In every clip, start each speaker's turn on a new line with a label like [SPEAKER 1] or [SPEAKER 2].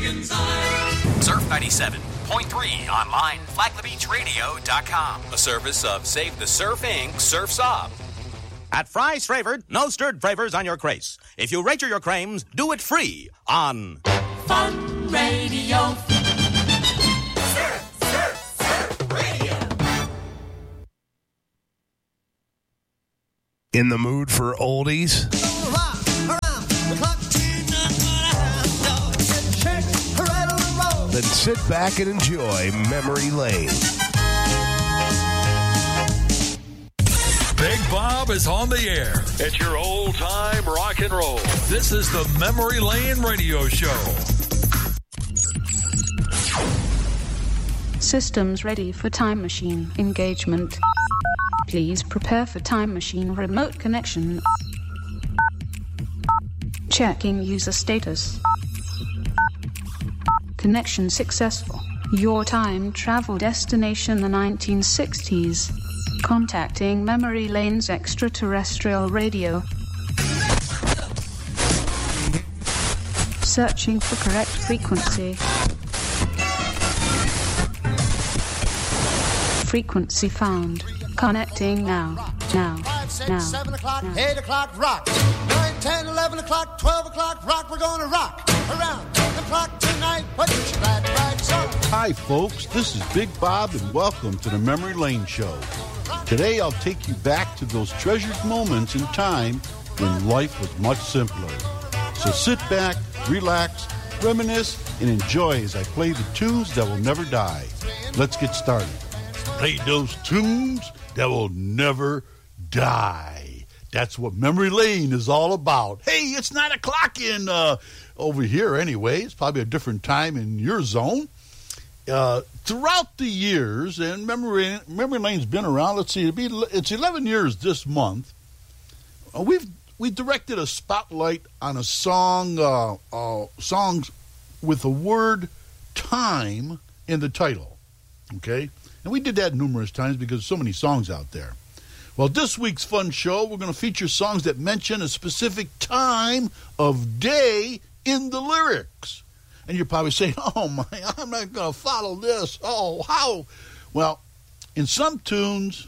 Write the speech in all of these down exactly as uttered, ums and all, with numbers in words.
[SPEAKER 1] inside.
[SPEAKER 2] Surf ninety-seven point three online, flagler beach radio dot com. A service of Save the Surf Incorporated. Surf's Up.
[SPEAKER 3] At Fry's Flavored, no stirred flavors on your craze. If you rate your claims, do it free on
[SPEAKER 1] Fun Radio. Surf, surf, surf radio.
[SPEAKER 4] In the mood for oldies? Then sit back and enjoy Memory Lane.
[SPEAKER 5] Big Bob is on the air. It's your old-time rock and roll. This is the Memory Lane Radio Show.
[SPEAKER 6] Systems ready for time machine engagement. Please prepare for time machine remote connection. Checking user status. Connection successful. Your time travel destination the nineteen sixties. Contacting Memory Lane's extraterrestrial radio. Searching for correct frequency. Frequency found. Connecting now. Now. Now.
[SPEAKER 7] seven o'clock,
[SPEAKER 6] now.
[SPEAKER 7] eight o'clock, rock. nine, ten, eleven o'clock, twelve o'clock, rock. We're going to rock around ten o'clock tonight. But you're glad to ride song.
[SPEAKER 8] Hi, folks. This is Big Bob, and welcome to the Memory Lane Show. Today, I'll take you back to those treasured moments in time when life was much simpler. So sit back, relax, reminisce, and enjoy as I play the tunes that will never die. Let's get started. Play those tunes that will never die. That's what Memory Lane is all about. Hey, it's nine o'clock in uh, over here anyway. It's probably a different time in your zone. Uh, throughout the years, and Memory, Memory Lane's been around, let's see, it'll be, it's eleven years this month. Uh, we've we directed a spotlight on a song, uh, uh, songs with the word time in the title, okay? And we did that numerous times because there's so many songs out there. Well, this week's fun show, we're going to feature songs that mention a specific time of day in the lyrics. And you're probably saying, oh, my, I'm not going to follow this. Oh, how? Well, in some tunes,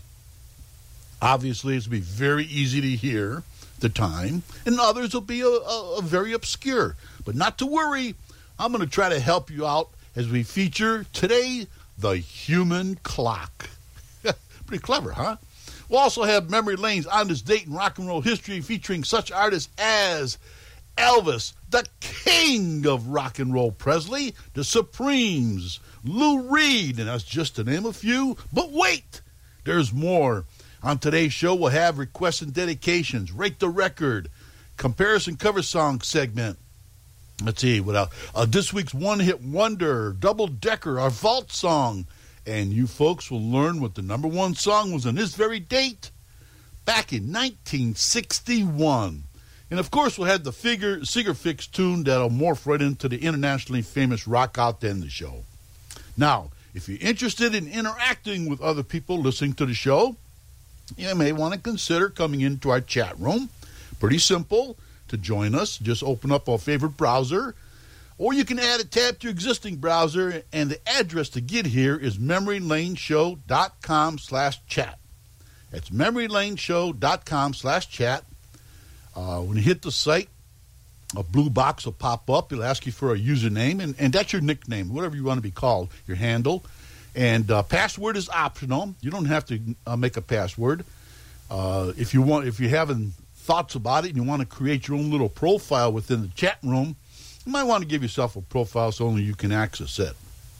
[SPEAKER 8] obviously, it's going to be very easy to hear the time. And others will be a, a, a very obscure. But not to worry. I'm going to try to help you out as we feature today the human clock. Pretty clever, huh? We'll also have Memory Lane's On This Date in Rock and Roll History featuring such artists as Elvis, the king of rock and roll, Presley, the Supremes, Lou Reed, and that's just to name a few. But wait, there's more. On today's show, we'll have requests and dedications, Rate the Record, Comparison Cover Song segment. Let's see, what else? Uh, this week's One Hit Wonder, Double Decker, our Vault song. And you folks will learn what the number one song was on this very date back in nineteen sixty-one. And, of course, we'll have the figure, Sigur Fix tune that'll morph right into the internationally famous Rock Out to End the Show. Now, if you're interested in interacting with other people listening to the show, you may want to consider coming into our chat room. Pretty simple. To join us, just open up our favorite browser, or you can add a tab to your existing browser, and the address to get here is memorylaneshow.com slash chat. That's memorylaneshow.com slash chat. Uh, when you hit the site, a blue box will pop up. It'll ask you for a username, and, and that's your nickname, whatever you want to be called, your handle. And uh, password is optional. You don't have to uh, make a password. Uh, if you want, if you're having thoughts about it and you want to create your own little profile within the chat room, you might want to give yourself a profile so only you can access it.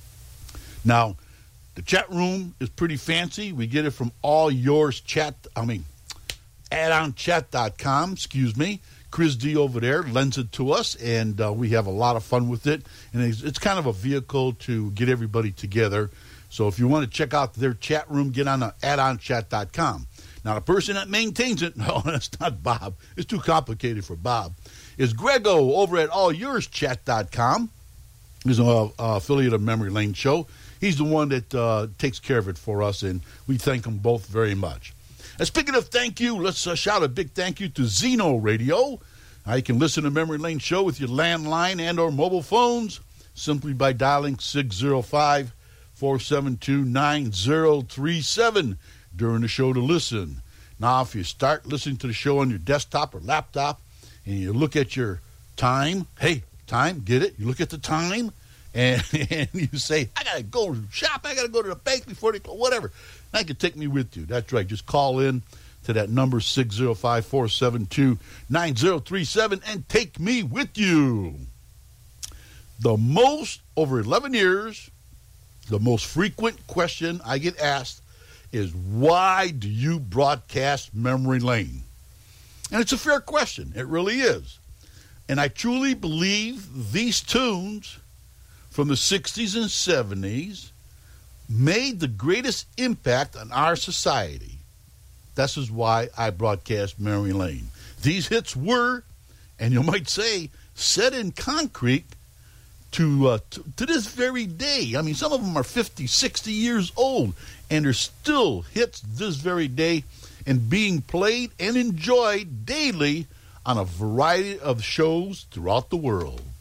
[SPEAKER 8] Now, the chat room is pretty fancy. We get it from All Yours Chat, I mean, add on chat dot com, excuse me. Chris D over there lends it to us, and uh, we have a lot of fun with it. And it's, it's kind of a vehicle to get everybody together. So if you want to check out their chat room, get on add on chat dot com. Now, the person that maintains it, no, that's not Bob. It's too complicated for Bob. Is Grego over at all yours chat dot com. He's an uh, affiliate of Memory Lane Show. He's the one that uh, takes care of it for us, and we thank them both very much. And speaking of thank you, let's uh, shout a big thank you to Zeno Radio. Uh, you can listen to Memory Lane Show with your landline and or mobile phones. simply by dialing six oh five, four seven two, nine oh three seven during the show to listen. Now, if you start listening to the show on your desktop or laptop and you look at your time, hey, time, get it? You look at the time and, and you say, I got to go shop, I got to go to the bank before they close, whatever. That could take me with you. That's right. Just call in to that number, six oh five, four seven two, nine oh three seven, and take me with you. The most, over eleven years, the most frequent question I get asked is, why do you broadcast Memory Lane? And it's a fair question. It really is. And I truly believe these tunes from the sixties and seventies made the greatest impact on our society. This is why I broadcast Memory Lane. These hits were, and you might say, set in concrete to, uh, to to this very day. I mean, some of them are fifty, sixty years old, and they're still hits this very day and being played and enjoyed daily on a variety of shows throughout the world.